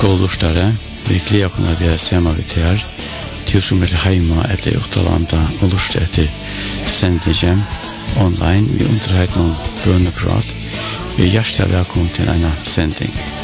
Gålorstare, vi gleder kunne vi sammen vidt her, til som er hjemme eller utalanda og lurt etter sendingen online. Vi underholder noen bønneprat. Vi er hjertelig velkommen til denne sending.